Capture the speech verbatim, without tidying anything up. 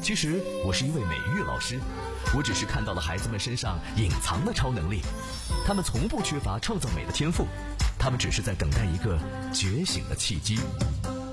其实我是一位美育老师，我只是看到了孩子们身上隐藏的超能力，他们从不缺乏创造美的天赋，他们只是在等待一个觉醒的契机。